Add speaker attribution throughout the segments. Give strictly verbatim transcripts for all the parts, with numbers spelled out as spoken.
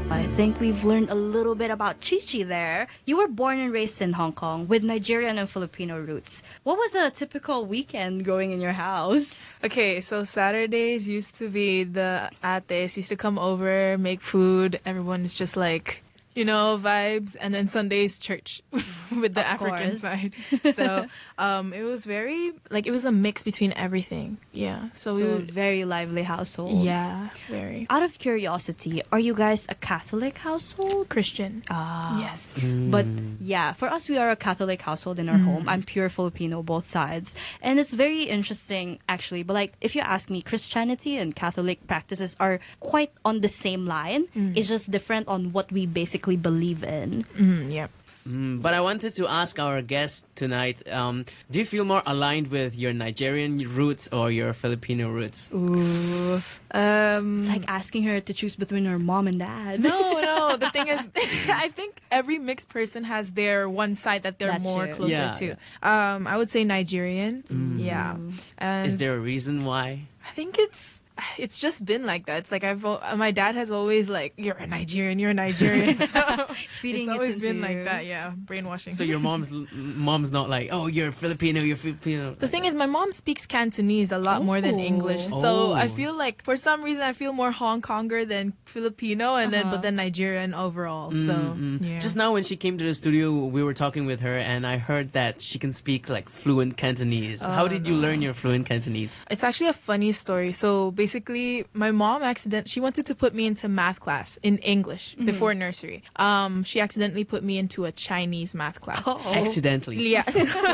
Speaker 1: I think we've learned a little bit about Chi Chi there. You were born and raised in Hong Kong with Nigerian and Filipino roots. What was a typical weekend growing in your house?
Speaker 2: Okay, so Saturdays used to be the ates used to come over, make food. Everyone is just like, you know, vibes. And then Sundays, church with the
Speaker 1: Of
Speaker 2: African
Speaker 1: course.
Speaker 2: side. So um, it was very, like, it was a mix between everything. Yeah. So, we
Speaker 1: So, a
Speaker 2: would,
Speaker 1: very lively household.
Speaker 2: yeah, very
Speaker 1: Out of curiosity, are you guys a Catholic household?
Speaker 2: Christian.
Speaker 1: Ah.
Speaker 2: Yes.
Speaker 1: But yeah, for us, we are a Catholic household in our home. I'm pure Filipino, both sides. And it's very interesting, actually. But like, if you ask me, Christianity and Catholic practices are quite on the same line. It's just different on what we basically believe in.
Speaker 2: Mm, yep.
Speaker 3: Mm, but I wanted to ask our guest tonight, um, do you feel more aligned with your Nigerian roots or your Filipino roots?
Speaker 2: Ooh. Um,
Speaker 1: It's like asking her to choose between her mom and dad.
Speaker 2: no, no. The thing is, I think every mixed person has their one side that they're
Speaker 1: That's
Speaker 2: more
Speaker 1: true.
Speaker 2: closer
Speaker 3: Yeah,
Speaker 2: to. Um, I would say Nigerian. Yeah. And
Speaker 3: Is there a reason why?
Speaker 2: I think it's it's just been like that. It's like I've al- my dad has always like, you're a Nigerian, you're a Nigerian. So
Speaker 1: Feeding
Speaker 2: it's
Speaker 1: it
Speaker 2: always
Speaker 1: into
Speaker 2: been
Speaker 1: you.
Speaker 2: like that. Yeah, brainwashing.
Speaker 3: So your mom's mom's not like, oh, you're Filipino, you're Filipino.
Speaker 2: The thing is, my mom speaks Cantonese a lot more than
Speaker 1: Oh.
Speaker 2: English, so
Speaker 3: Oh.
Speaker 2: I feel like for some reason I feel more Hong Konger than Filipino, and then but then Nigerian overall. So
Speaker 3: Mm,
Speaker 2: yeah.
Speaker 3: Just now when she came to the studio, we were talking with her, and I heard that she can speak like fluent Cantonese. How did you learn your fluent Cantonese?
Speaker 2: It's actually a funny story. So basically, my mom accident she wanted to put me into math class in English before nursery. Um, she accidentally put me into a Chinese math class.
Speaker 1: Oh.
Speaker 3: Accidentally.
Speaker 2: Yes.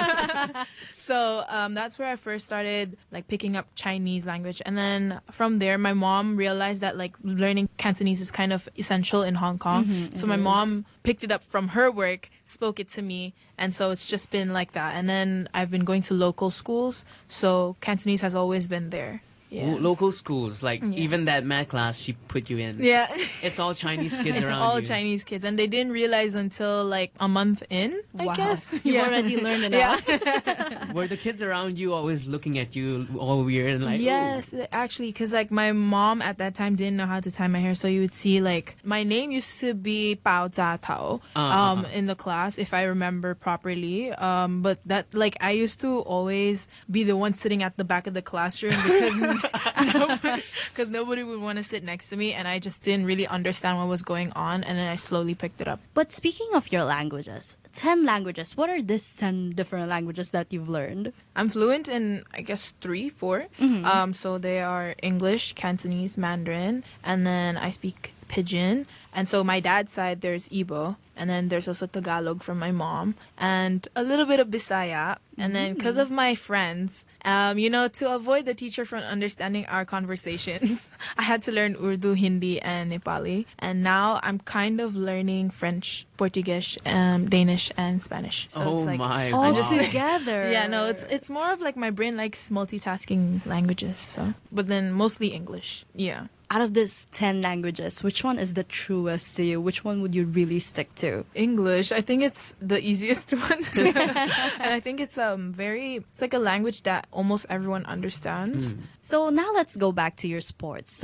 Speaker 2: So um, that's where I first started like picking up Chinese language, and then from there, my mom realized that like learning Cantonese is kind of essential in Hong Kong. So my mom picked it up from her work, spoke it to me, and so it's just been like that. And then I've been going to local schools, so Cantonese has always been there. Yeah.
Speaker 3: W- Local schools, like even that math class she put you in.
Speaker 2: Yeah.
Speaker 3: It's all Chinese kids
Speaker 2: It's
Speaker 3: around
Speaker 2: all
Speaker 3: you.
Speaker 2: Chinese kids, and they didn't realize until like a month in, I
Speaker 1: Wow.
Speaker 2: guess.
Speaker 1: You've
Speaker 2: Yeah.
Speaker 1: already learned enough.
Speaker 3: Were the kids around you always looking at you all weird and like,
Speaker 2: Yes, actually, because like my mom at that time didn't know how to tie my hair, so you would see like my name used to be Bao Zha Tao um, in the class, if I remember properly. Um, but that like I used to always be the one sitting at the back of the classroom because nobody, cause nobody would want to sit next to me, and I just didn't really understand what was going on, and then I slowly picked it up.
Speaker 1: But speaking of your languages, ten languages, what are these ten different languages that you've learned?
Speaker 2: I'm fluent in, I guess, three, four. Um, so they are English, Cantonese, Mandarin, and then I speak Pidgin. And so my dad's side, there's Igbo, and then there's also Tagalog from my mom, and a little bit of Bisaya. And then because of my friends, um, you know, to avoid the teacher from understanding our conversations, I had to learn Urdu, Hindi, and Nepali. And now I'm kind of learning French, Portuguese, um, Danish, and Spanish. So
Speaker 3: oh
Speaker 2: it's like
Speaker 3: my,
Speaker 1: All
Speaker 3: wow.
Speaker 2: just-
Speaker 1: together.
Speaker 2: yeah, no, it's it's more of like my brain likes multitasking languages, so but then mostly English. Yeah.
Speaker 1: Out of these ten languages, which one is the truest to you? Which one would you really stick to?
Speaker 2: English, I think it's the easiest one. And I think it's um very it's like a language that almost everyone understands.
Speaker 1: So now let's go back to your sports.